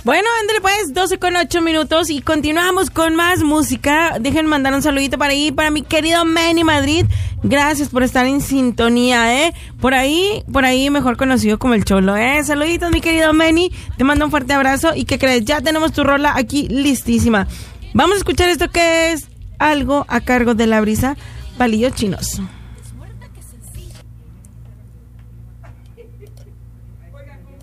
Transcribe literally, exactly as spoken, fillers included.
Bueno, ándale pues, doce con ocho minutos y continuamos con más música. Dejen mandar un saludito para ahí, para mi querido Manny Madrid. Gracias por estar en sintonía, ¿eh? Por ahí, por ahí mejor conocido como el Cholo, ¿eh? Saluditos, mi querido Manny. Te mando un fuerte abrazo y ¿qué crees? Ya tenemos tu rola aquí listísima. Vamos a escuchar esto que es algo a cargo de La Brisa, Palillos Chinos.